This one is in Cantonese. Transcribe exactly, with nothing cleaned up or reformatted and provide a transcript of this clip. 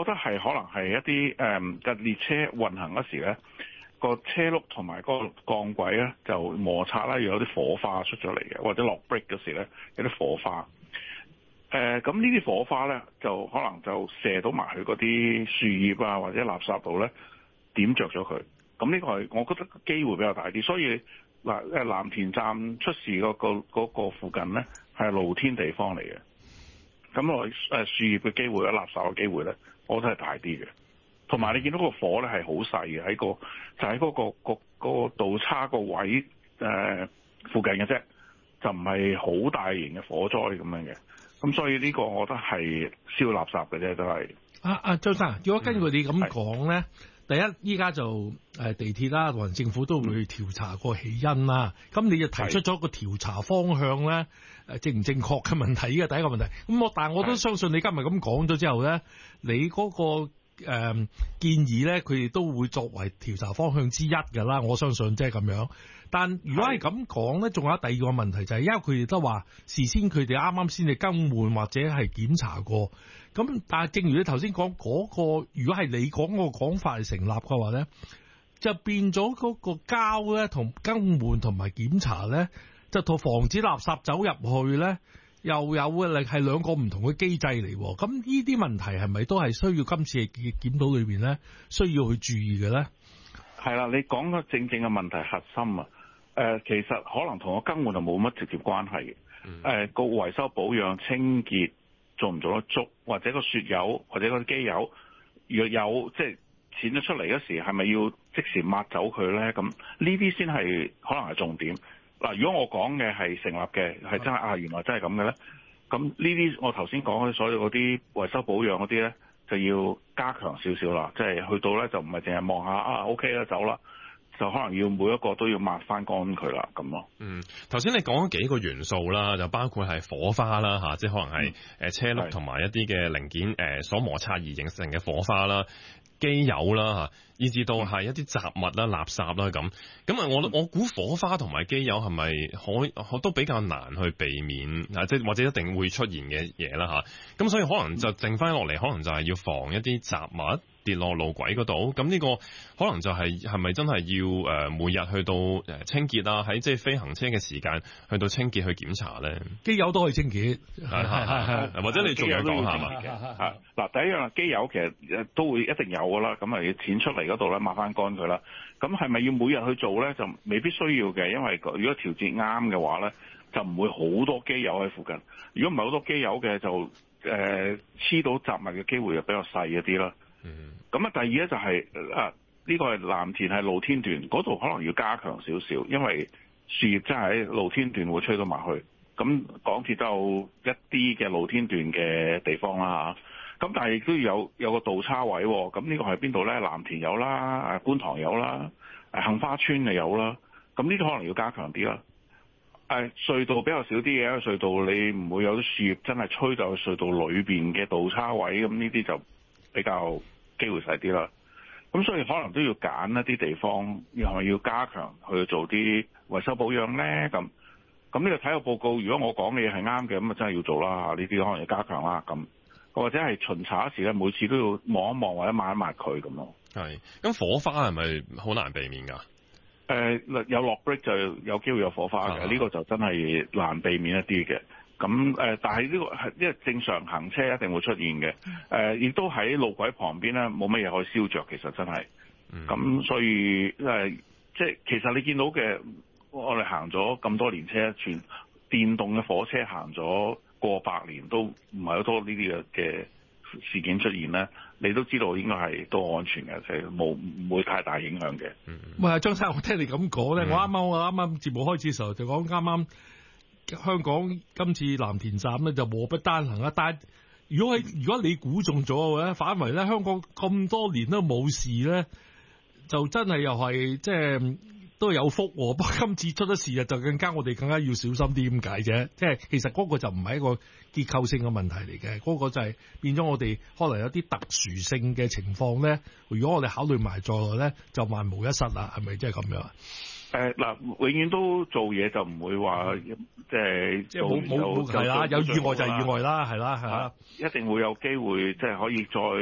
覺得係可能係一啲誒嘅列車運行嗰時咧，個車轆同埋個鋼軌咧就摩擦啦，要有啲火花出咗嚟嘅，或者落 brake 嗰時咧有啲火花。誒咁呢啲火花咧就可能就射到埋去嗰啲樹葉啊或者垃圾度咧，點着咗佢。咁呢個係我覺得機會比較大啲，所以嗱誒藍田站出事嗰、嗰個嗰個附近咧係露天地方嚟嘅。咁我誒樹葉嘅機會、垃圾嘅機會咧，我覺得係大啲嘅。同埋你見到個火咧係好細嘅，喺個就喺嗰、嗰個、嗰個嗰個道叉個位誒、呃、附近嘅啫，就唔係好大型嘅火災咁樣嘅。咁所以呢個我覺得係燒垃圾嘅啫，都係。 啊啊，周生，如果根據你咁講咧，第一依家就誒地鐵啦，同埋政府都會調查個起因啦。咁、嗯、你就提出咗個調查方向咧，誒正唔正確嘅問題？呢個第一個問題。咁我但係我都相信你今日咁講咗之後咧，你嗰、嗰個。誒、嗯，建議咧，佢哋都會作為調查方向之一㗎啦。我相信即係咁樣。但如果係咁講咧，仲有第二個問題就係、是，因為佢哋都話事先佢哋啱啱先至更換或者係檢查過。咁但係正如你頭先講嗰個，如果係你講個講法係成立嘅話咧，就變咗嗰個膠咧同更換同埋檢查咧，就同防止垃圾走入去咧。又有嘅，係兩個唔同嘅機制嚟。咁呢啲問題係咪都係需要今次嘅檢討裏邊咧，需要去注意嘅咧？ 係啦，你講嘅正正嘅問題核心啊，誒、呃，其實可能同我更換就冇乜直接關係嘅。誒、嗯，個、呃、維修保養清潔做唔做得足，或者個雪油或者個機油若有即係濺咗出嚟嗰時，係咪要即時抹走佢咧？咁呢啲先係可能係重點。嗱，如果我講嘅係成立嘅，係真係啊，原來真係咁嘅咧，咁呢啲我頭先講嘅所有嗰啲維修保養嗰啲咧，就要加強少少啦，即係去到咧就唔係淨係望下啊 OK 啦走啦，就可能要每一個都要抹翻乾佢啦咁咯。 嗯，頭先你講咗幾個元素啦，就包括係火花啦嚇，即係可能係誒車轆同埋一啲嘅零件誒所摩擦而形成嘅火花啦。機油啦嚇，以至到係一啲雜物啦、垃圾啦咁。咁啊，我我估火花同埋機油係咪可可都比較難去避免啊？即係或者一定會出現嘅嘢啦嚇。咁所以可能就剩翻落嚟，可能就係要防一啲雜物跌落路軌嗰度。咁呢個可能就係係咪真係要誒每日去到誒清潔啊？喺即係飛行車嘅時間去到清潔去檢查咧？ 機油都可以清潔， 係係係，或者你仲有講下嘛？ 係嗱，第一樣機油其實都會一定有噶啦，咁啊要濺出嚟嗰度咧抹翻乾佢啦。咁係咪要每日去做咧？就未必需要嘅，因為如果調節啱嘅話咧，就唔會好多機油喺附近。如果唔係好多機油嘅，就誒黐、呃、到雜物嘅機會就比較細一啲啦。咁啊，第二咧就係、是、啊，呢、這個係藍田係露天段，嗰度可能要加強少少，因為樹葉真係喺露天段會吹到埋去。咁港鐵都有一啲嘅露天段嘅地方啦嚇，咁但係亦都要有有個道叉位喎。咁呢個係邊度咧？藍田有啦，觀塘有啦，杏花村就有啦。咁呢啲可能要加強啲啦。誒隧道比較少啲嘅，隧道你唔會有啲樹葉真係吹到去隧道裏邊嘅道叉位，咁呢啲就比較機會細啲啦。咁所以可能都要揀一啲地方，係咪要加強去做啲維修保養咧？咁咁呢個體育報告，如果我講嘅嘢係啱嘅，咁啊真係要做啦。呢啲可能要加強啦。咁或者係巡查嗰時咧，每次都要望一望或者抹一抹佢咁咯。 係。咁火花係咪好難避免㗎？ 誒、呃、有落 brake 就有機會有火花嘅，呢、啊呢個就真係難避免一啲嘅。咁誒、呃，但係呢個係因為正常行車一定會出現嘅。誒、呃，亦都喺路軌旁邊咧，冇乜嘢可以燒着。其實真係。咁、嗯、所以誒、呃，即係其實你見到嘅，我哋行咗咁多年車，全電動嘅火車行咗過百年，都唔係好多呢啲嘅嘅事件出現咧。你都知道應該係都安全嘅，即係冇唔會太大影響嘅。 嗯，唔係張生，我聽你咁講咧，我啱啱我啱啱節目開始嘅時候就講啱啱香港今次藍田站咧就禍不單行啊！但係如果係如果你估中咗嘅咧，反為咧香港咁多年都冇事咧，就真係又係即係都有福。不過今次出咗事啊，就更加我哋更加要小心啲咁解啫。即係其實嗰個就唔係一個結構性嘅問題嚟嘅，嗰個就係變咗我哋可能有啲特殊性嘅情況咧。如果我哋考慮埋在內咧，就萬無一失啦。係咪即係咁樣？誒嗱，永遠都做嘢就唔會話即係即係冇冇冇係啦，有意外就係意外啦，係啦係啦，一定會有機會即係可以再